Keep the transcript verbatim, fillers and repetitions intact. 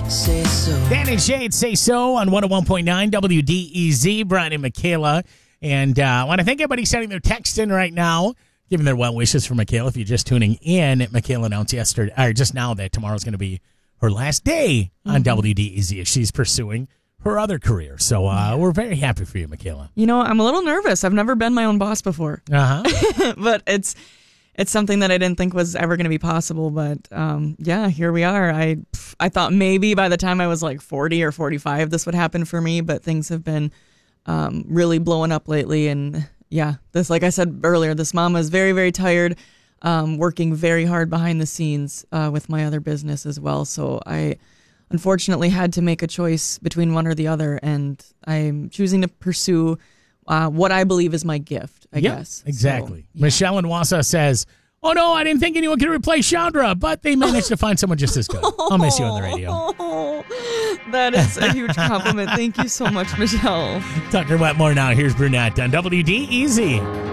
Say so. Dan and Shade Say So on one oh one point nine W D E Z. Brian and Michaela. And uh, I want to thank everybody sending their text in right now, giving their well wishes for Michaela. If you're just tuning in, Michaela announced yesterday, or just now, that tomorrow's going to be her last day on mm-hmm. W D E Z as she's pursuing her other career. So uh, we're very happy for you, Michaela. You know, I'm a little nervous. I've never been my own boss before. Uh-huh. But it's it's something that I didn't think was ever going to be possible. But um, yeah, here we are. I I thought maybe by the time I was like forty or forty-five, this would happen for me. But things have been um, really blowing up lately. And yeah, this, like I said earlier, this mama is very, very tired, um, working very hard behind the scenes uh, with my other business as well. So I unfortunately had to make a choice between one or the other, and I'm choosing to pursue uh, what I believe is my gift, I yep, guess. Exactly. So, yeah. Michelle in Wausau says, oh no, I didn't think anyone could replace Chandra, but they managed to find someone just as good. I'll miss you on the radio. Oh, that is a huge compliment. Thank you so much, Michelle. Tucker Wetmore now. Here's Brunette on W D E Z.